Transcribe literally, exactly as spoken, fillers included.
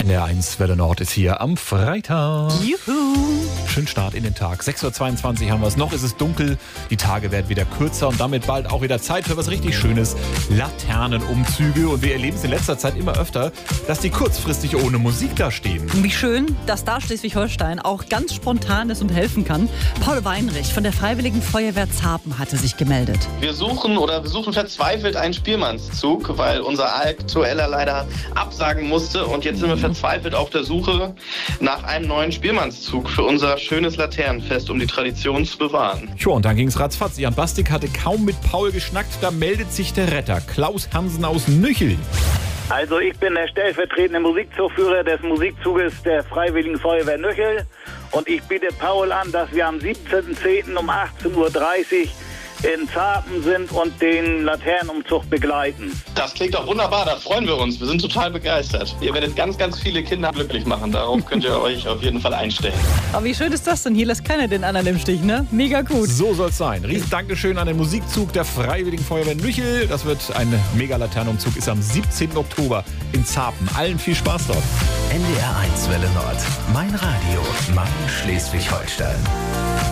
N D R eins Welle Nord ist hier am Freitag. Juhu. Schönen Start in den Tag. sechs Uhr zweiundzwanzig haben wir es. Noch ist es dunkel. Die Tage werden wieder kürzer und damit bald auch wieder Zeit für was richtig Schönes. Laternenumzüge. Und wir erleben es in letzter Zeit immer öfter, dass die kurzfristig ohne Musik da stehen. Wie schön, dass da Schleswig-Holstein auch ganz spontan ist und helfen kann. Paul Weinrich von der Freiwilligen Feuerwehr Zapen hatte sich gemeldet. Wir suchen oder wir suchen verzweifelt einen Spielmannszug, weil unser aktueller leider absagen musste. Und jetzt sind wir verzweifelt auf der Suche nach einem neuen Spielmannszug für unser schönes Laternenfest, um die Tradition zu bewahren. Ja, und dann ging es ratzfatz. Jan Bastik hatte kaum mit Paul geschnackt. Da meldet sich der Retter, Klaus Hansen aus Nüchel. Also ich bin der stellvertretende Musikzugführer des Musikzuges der Freiwilligen Feuerwehr Nüchel und ich biete Paul an, dass wir am siebzehnten zehnten um achtzehn Uhr dreißig in Zapen sind und den Laternenumzug begleiten. Das klingt doch wunderbar, da freuen wir uns. Wir sind total begeistert. Ihr werdet ganz, ganz viele Kinder glücklich machen. Darauf könnt ihr euch auf jeden Fall einstellen. Aber wie schön ist das denn? Hier lässt keiner den anderen im Stich, ne? Mega gut. So soll's sein. Riesen Dankeschön an den Musikzug der Freiwilligen Feuerwehr Nüchel. Das wird ein Mega-Laternenumzug, ist am siebzehnten Oktober in Zapen. Allen viel Spaß dort. N D R eins Welle Nord. Mein Radio. Mein Schleswig-Holstein.